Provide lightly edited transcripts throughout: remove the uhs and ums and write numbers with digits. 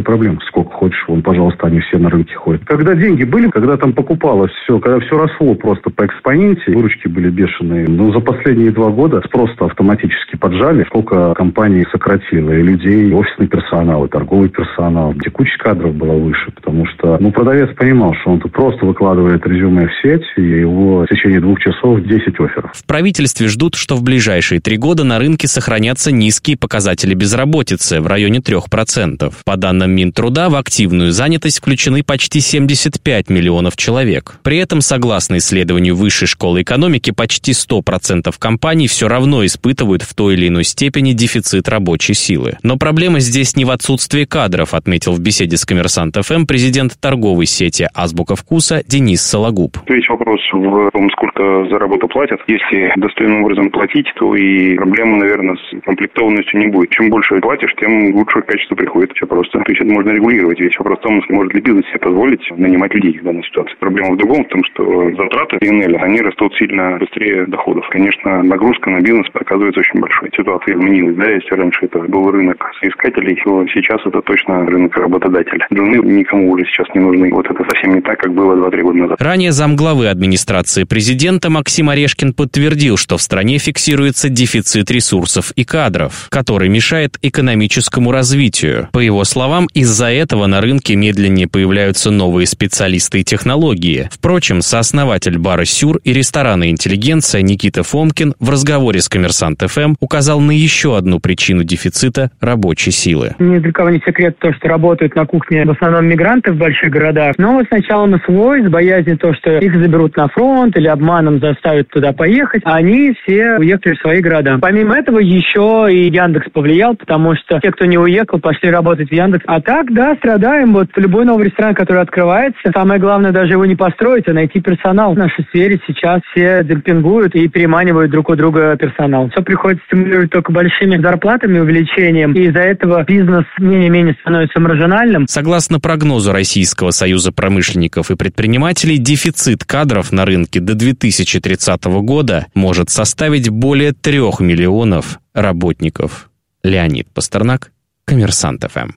Проблем сколько хочешь, вон, пожалуйста, они все на рынке ходят. Когда деньги были, когда там покупалось все, когда все росло просто по экспоненте, выручки были бешеные. Но за последние 2 года спрос автоматически поджали. Сколько компаний сократило, и людей, и офисный персонал, и торговый персонал. Текучесть кадров была выше, потому что продавец понимал, что он просто выкладывает резюме в сеть, и его в течение 2 часов 10 офферов. В правительстве ждут, что в ближайшие 3 года на рынке сохранятся низкие показатели безработицы в районе 3%. По данным Минтруда, в активную занятость включены почти 75 миллионов человек. При этом, согласно исследованию Высшей школы экономики, почти 100% компаний все равно испытывают в той или иной степени дефицит рабочей силы. Но проблема здесь не в отсутствии кадров, отметил в беседе с Коммерсант ФМ президент торговой сети «Азбука вкуса» Денис Сологуб. Весь вопрос в том, сколько за работу платят. Если достойным образом платить, то и проблемы, наверное, с комплектованностью не будет. Чем больше платишь, тем лучшее качество приходит. Все просто. То есть это можно регулировать. Весь вопрос в том, может ли бизнес себе позволить нанимать людей в данной ситуации. Проблема в другом, в том, что затраты ПНЛ, они растут сильно быстрее доходов. Конечно, нагрузка на бизнес оказывается очень большой. Ситуация изменилась, да, если раньше это был рынок соискателей, то сейчас это точно рынок работодателя. Джуны никому уже сейчас не нужны. Вот это совсем не так, как было 2-3 года назад. Ранее замглавы администрации президента Максим Орешкин подтвердил, что в стране фиксируется дефицит ресурсов и кадров, который мешает экономическому развитию. По его словам, из-за этого на рынке медленнее появляются новые специалисты и технологии. Впрочем, сооснователь бара «Сюр» и ресторана «Интеллигенция» Никита Фомкин в разговоре с Коммерсант ФМ указал на еще одну причину дефицита рабочей силы. Ни для кого не секрет то, что работают на кухне в основном мигранты в больших городах. Но сначала СВО, из боязни то, что их заберут на фронт или обманом заставят туда поехать, они все уехали в свои города. Помимо этого еще и Яндекс повлиял, потому что те, кто не уехал, пошли работать в Яндекс. А так, да, страдаем. Вот любой новый ресторан, который открывается, самое главное даже его не построить, а найти персонал. В нашей сфере сейчас все демпингуют и переманивают друг у друга персонал. Все приходится стимулировать только большими зарплатами, увеличением, и из-за этого бизнес менее-менее становится маржинальным. Согласно прогнозу Российского союза промышленников и предпринимателей, дефицит кадров на рынке до 2030 года может составить более 3 миллионов работников. Леонид Пастернак, Коммерсант ФМ.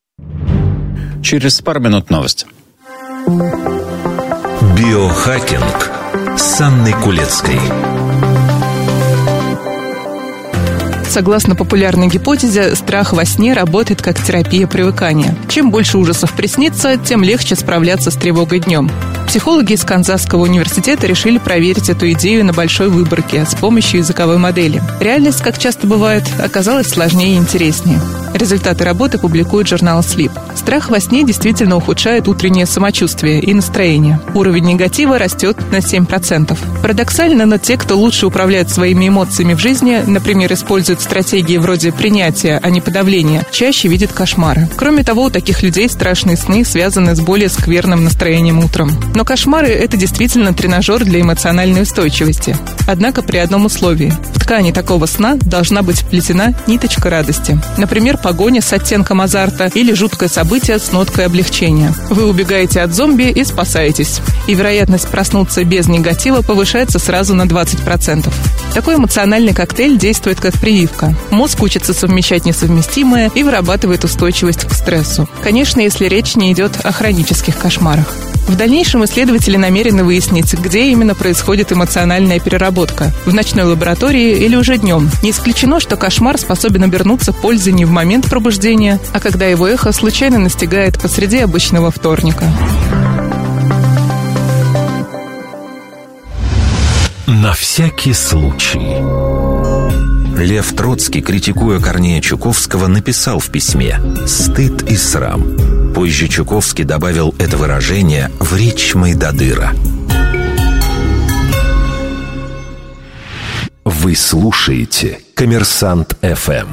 Через пару минут новости. Биохакинг с Анной Кулецкой. Согласно популярной гипотезе, страх во сне работает как терапия привыкания. Чем больше ужасов приснится, тем легче справляться с тревогой днем. Психологи из Канзасского университета решили проверить эту идею на большой выборке с помощью языковой модели. Реальность, как часто бывает, оказалась сложнее и интереснее. Результаты работы публикует журнал Sleep. Страх во сне действительно ухудшает утреннее самочувствие и настроение. Уровень негатива растет на 7%. Парадоксально, но те, кто лучше управляет своими эмоциями в жизни, например, используют стратегии вроде принятия, а не подавления, чаще видят кошмары. Кроме того, у таких людей страшные сны связаны с более скверным настроением утром. Но кошмары – это действительно тренажер для эмоциональной устойчивости. Однако при одном условии. В ткани такого сна должна быть вплетена ниточка радости. Например, погоня с оттенком азарта или жуткое событие с ноткой облегчения. Вы убегаете от зомби и спасаетесь. И вероятность проснуться без негатива повышается сразу на 20%. Такой эмоциональный коктейль действует как прививка. Мозг учится совмещать несовместимое и вырабатывает устойчивость к стрессу. Конечно, если речь не идет о хронических кошмарах. В дальнейшем исследователи намерены выяснить, где именно происходит эмоциональная переработка – в ночной лаборатории или уже днем. Не исключено, что кошмар способен обернуться пользой не в момент пробуждения, а когда его эхо случайно настигает посреди обычного вторника. На всякий случай. Лев Троцкий, критикуя Корнея Чуковского, написал в письме «Стыд и срам». Позже Чуковский добавил это выражение в речь Майдадыра. Вы слушаете «Коммерсант ФМ».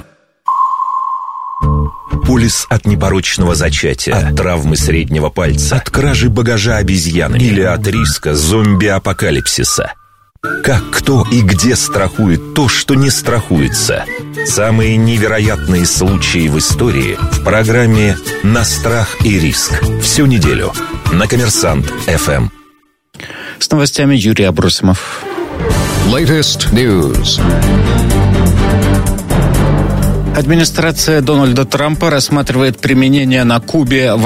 Полис от непорочного зачатия, от травмы среднего пальца, от кражи багажа обезьяны или от риска зомби-апокалипсиса. Как, кто и где страхует то, что не страхуется? Самые невероятные случаи в истории в программе «На страх и риск». Всю неделю на Коммерсант ФМ. С новостями Юрий Абросимов. Latest News. Администрация Дональда Трампа рассматривает применение на Кубе